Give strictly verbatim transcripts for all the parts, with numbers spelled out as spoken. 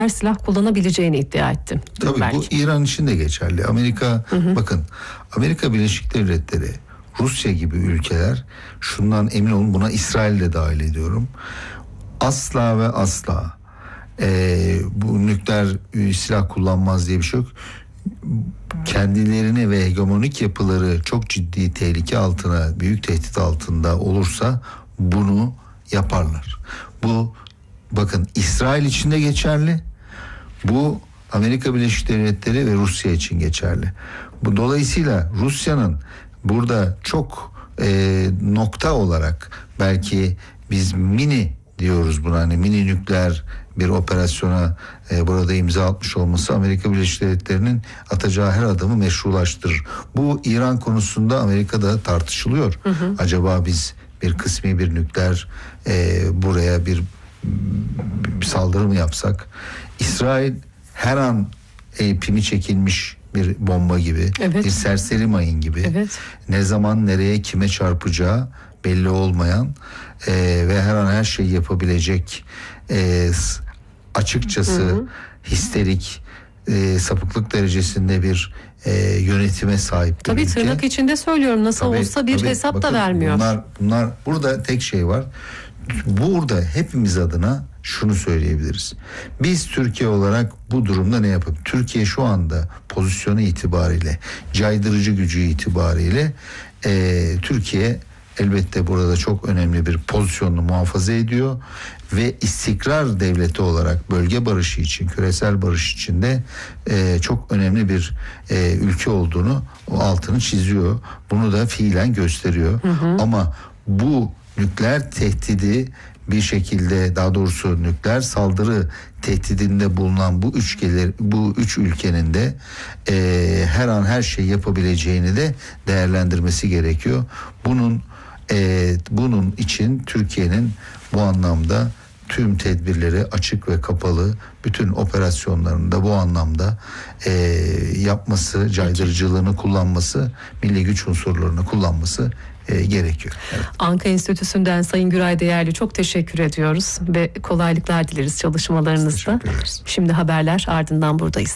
silah kullanabileceğini iddia etti. Tabii belki. Bu İran için de geçerli. Amerika, hı hı. bakın Amerika Birleşik Devletleri, Rusya gibi ülkeler, şundan emin olun, buna İsrail de dahil ediyorum, asla ve asla e, bu nükleer e, silah kullanmaz diye bir şey yok. Kendilerini ve hegemonik yapıları çok ciddi tehlike altına, büyük tehdit altında olursa bunu yaparlar. Bu, bakın, İsrail için de geçerli. Bu Amerika Birleşik Devletleri ve Rusya için geçerli. Bu dolayısıyla Rusya'nın burada çok e, nokta olarak, belki biz mini diyoruz buna, hani mini nükleer bir operasyona e, burada imza atmış olması Amerika Birleşik Devletleri'nin atacağı her adımı meşrulaştırır. Bu İran konusunda Amerika'da tartışılıyor. Hı hı. Acaba biz bir kısmi bir nükleer e, buraya bir, bir saldırı mı yapsak? İsrail her an e, pimi çekilmiş bir bomba gibi, evet. bir serseri mayın gibi, evet. ne zaman nereye kime çarpacağı belli olmayan e, ve her an her şeyi yapabilecek, e, açıkçası hı hı. histerik, e, sapıklık derecesinde bir e, yönetime sahip. Tabii ülke. Tırnak içinde söylüyorum, nasıl tabii, olsa bir tabii, hesap bakın, da vermiyor. Bunlar, bunlar burada tek şey var. Burada hepimiz adına şunu söyleyebiliriz. Biz Türkiye olarak bu durumda ne yapalım? Türkiye şu anda pozisyonu itibariyle, caydırıcı gücü itibariyle e, Türkiye elbette burada çok önemli bir pozisyonunu muhafaza ediyor ve istikrar devleti olarak bölge barışı için, küresel barış için de e, çok önemli bir e, ülke olduğunu, o altını çiziyor. Bunu da fiilen gösteriyor. Hı hı. Ama bu nükleer tehdidi bir şekilde, daha doğrusu nükleer saldırı tehdidinde bulunan bu üç gelir, bu üç ülkenin de e, her an her şey yapabileceğini de değerlendirmesi gerekiyor. Bunun e, bunun için Türkiye'nin bu anlamda tüm tedbirleri açık ve kapalı, bütün operasyonlarında bu anlamda e, yapması, caydırıcılığını kullanması, milli güç unsurlarını kullanması e, gerekiyor. Evet. Anka Enstitüsü'nden Sayın Güray Değerli, çok teşekkür ediyoruz ve kolaylıklar dileriz çalışmalarınızda. Şimdi haberler, ardından buradayız.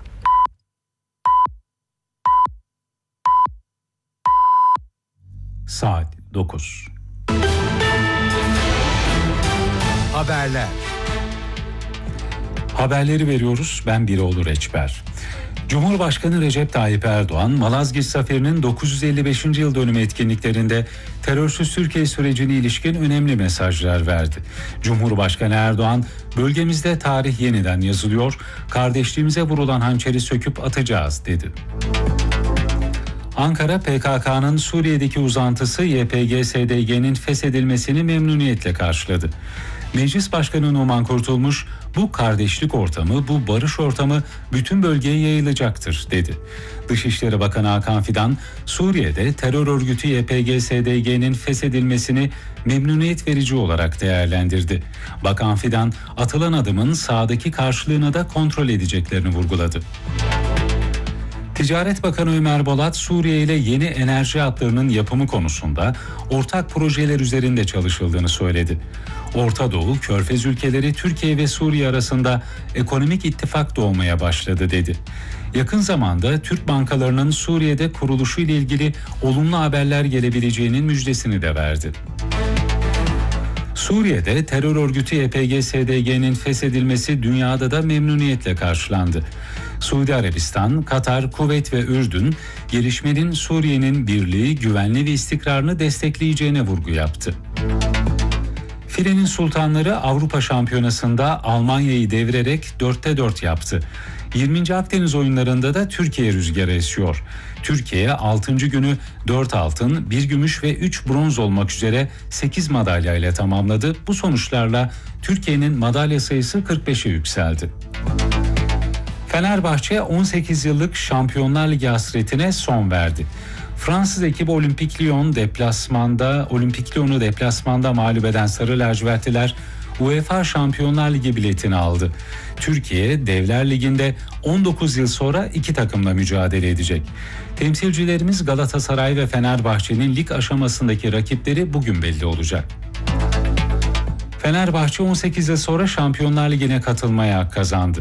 Saat dokuz. Haberler. Haberleri veriyoruz. Ben Biroğlu Reçber. Cumhurbaşkanı Recep Tayyip Erdoğan, Malazgirt Zaferi'nin dokuz yüz elli beşinci yıl dönümü etkinliklerinde terörsüz Türkiye sürecine ilişkin önemli mesajlar verdi. Cumhurbaşkanı Erdoğan, bölgemizde tarih yeniden yazılıyor, kardeşliğimize vurulan hançeri söküp atacağız dedi. Ankara, P K K'nın Suriye'deki uzantısı Y P G S D G'nin feshedilmesini memnuniyetle karşıladı. Meclis Başkanı Numan Kurtulmuş, bu kardeşlik ortamı, bu barış ortamı bütün bölgeye yayılacaktır dedi. Dışişleri Bakanı Hakan Fidan, Suriye'de terör örgütü Y P G S D G'nin feshedilmesini memnuniyet verici olarak değerlendirdi. Bakan Fidan, atılan adımın sahadaki karşılığını da kontrol edeceklerini vurguladı. Ticaret Bakanı Ömer Bolat, Suriye ile yeni enerji hatlarının yapımı konusunda ortak projeler üzerinde çalışıldığını söyledi. Orta Doğu, Körfez ülkeleri Türkiye ve Suriye arasında ekonomik ittifak doğmaya başladı dedi. Yakın zamanda Türk bankalarının Suriye'de kuruluşu ile ilgili olumlu haberler gelebileceğinin müjdesini de verdi. Suriye'de terör örgütü Y P G S D G'nin feshedilmesi dünyada da memnuniyetle karşılandı. Suudi Arabistan, Katar, Kuveyt ve Ürdün, gelişmenin Suriye'nin birliği, güvenliği ve istikrarını destekleyeceğine vurgu yaptı. Filenin Sultanları Avrupa Şampiyonası'nda Almanya'yı devirerek dörtte dört yaptı. yirminci Akdeniz oyunlarında da Türkiye rüzgarı esiyor. Türkiye altıncı günü dört altın, bir gümüş ve üç bronz olmak üzere sekiz madalya ile tamamladı. Bu sonuçlarla Türkiye'nin madalya sayısı kırk beşe yükseldi. Fenerbahçe on sekiz yıllık Şampiyonlar Ligi hasretine son verdi. Fransız ekibi Olympique Lyon deplasmanda Olympique Lyon'u deplasmanda mağlup eden Sarı Lacivertliler UEFA Şampiyonlar Ligi biletini aldı. Türkiye Devler Ligi'nde on dokuz yıl sonra iki takımla mücadele edecek. Temsilcilerimiz Galatasaray ve Fenerbahçe'nin lig aşamasındaki rakipleri bugün belli olacak. Fenerbahçe on sekiz yıl sonra Şampiyonlar Ligi'ne katılmaya hak kazandı.